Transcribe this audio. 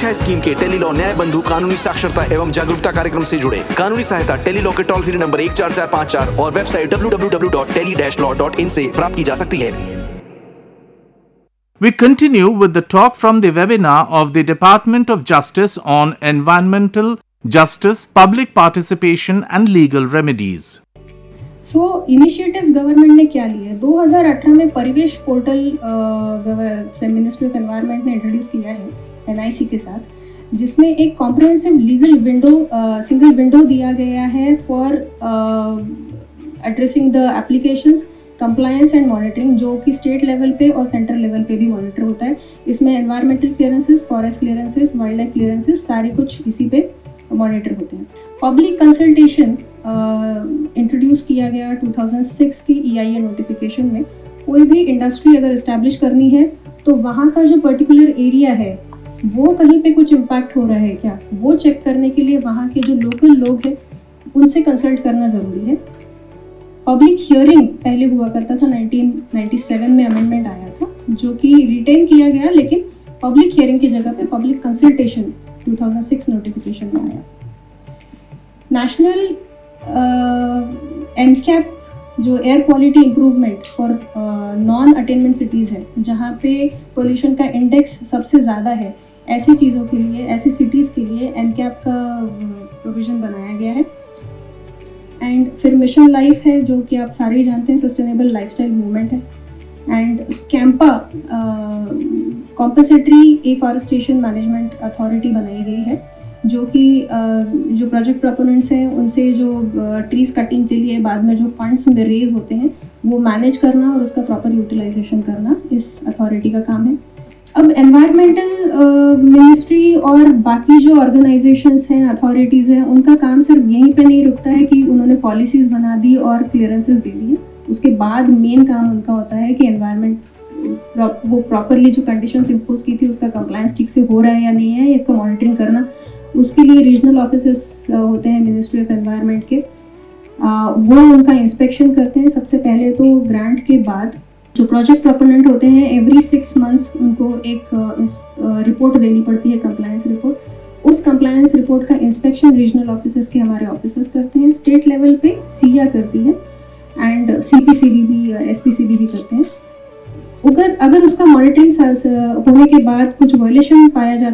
दिशा scheme के Tele-Law न्याय बंधु कानूनी साक्षरता एवं जागरूकता कार्यक्रम से जुड़े। कानूनी सहायता टेलीलॉ के टोल फ्री नंबर 14454 और वेबसाइट www.tele-law.in से प्राप्त की जा सकती है। We continue with the talk from the webinar of the Department of Justice on environmental justice, public participation and legal remedies. Initiatives government ने क्या लिए? 2018 में परिवेश पोर्टल मिनिस्ट्री ऑफ एनवायरनमेंट ने इंट्रोड्यूस किया है NIC के साथ, जिसमें एक comprehensive legal window, single window दिया गया है for addressing the applications, compliance and monitoring, जो कि स्टेट लेवल पे और सेंट्रल लेवल पे भी मॉनिटर होता है। इसमें environmental clearances, forest clearances, wild life clearances सारे कुछ इसी पे मॉनिटर होते हैं। पब्लिक कंसल्टेशन इंट्रोड्यूस किया गया 2006 की EIA नोटिफिकेशन में। कोई भी इंडस्ट्री अगर इस्टेब्लिश करनी है तो वहाँ का जो पर्टिकुलर एरिया है वो कहीं पे कुछ इम्पैक्ट हो रहा है क्या, वो चेक करने के लिए वहाँ के जो लोकल लोग हैं उनसे कंसल्ट करना ज़रूरी है। पब्लिक हियरिंग पहले हुआ करता था, 1997 में अमेंडमेंट आया था जो कि रिटेन किया गया, लेकिन पब्लिक हियरिंग की जगह पे पब्लिक कंसल्टेशन 2006 नोटिफिकेशन में आया। नेशनल NCAP जो air quality improvement for non attainment cities है, जहाँ पे पोल्यूशन का इंडेक्स सबसे ज़्यादा है, ऐसी चीज़ों के लिए, ऐसी सिटीज़ के लिए NCAP का प्रोविज़न बनाया गया है। एंड फिर मिशन लाइफ है जो कि आप सारे ही जानते हैं, सस्टेनेबल लाइफस्टाइल मूवमेंट है। And Campa compensatory afforestation management authority बनाई गई है, जो कि जो प्रोजेक्ट प्रोपोनेंट्स हैं उनसे जो ट्रीज कटिंग के लिए बाद में जो फंड्स में रेज होते हैं वो मैनेज करना और उसका प्रॉपर यूटिलाइजेशन करना इस अथॉरिटी का काम है। अब एनवायरमेंटल मिनिस्ट्री और बाकी जो ऑर्गेनाइजेशंस हैं, अथॉरिटीज़ हैं, उनका काम सिर्फ यहीं पे नहीं रुकता है कि उन्होंने पॉलिसीज़ बना दी और क्लियरेंसेस दे दिए। उसके बाद मेन काम उनका होता है कि एनवायरमेंट वो प्रॉपरली जो कंडीशंस इम्पोज की थी उसका कंप्लायंस ठीक से हो रहा है या नहीं है, इसका मॉनिटरिंग करना। उसके लिए रीजनल ऑफिसेस होते हैं मिनिस्ट्री ऑफ एनवायरनमेंट के, वो उनका इंस्पेक्शन करते हैं। सबसे पहले तो ग्रांट के बाद जो प्रोजेक्ट प्रोपोनेंट होते हैं एवरी 6 मंथ्स उनको एक रिपोर्ट देनी पड़ती है, कंप्लायंस रिपोर्ट। उस कंप्लायंस रिपोर्ट का इंस्पेक्शन रीजनल ऑफिसेस के हमारे ऑफिसर्स करते हैं। स्टेट लेवल पे सिया करती है एंड CPCB भी, SPCB भी करते हैं। अगर उसका मॉनिटरिंग होने के बाद कुछ वायलेशन पाया जाता